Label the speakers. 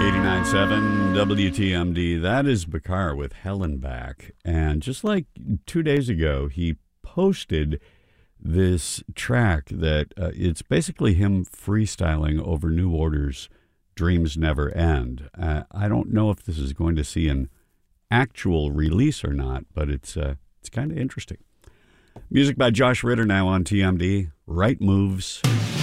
Speaker 1: 89.7 WTMD. That is Bakar with Helen Back. And just like 2 days ago, he posted this track that it's basically him freestyling over New Order's Dreams Never End. I don't know if this is going to see an actual release or not, but it's kind of interesting. Music by Josh Ritter now on TMD. Right Moves.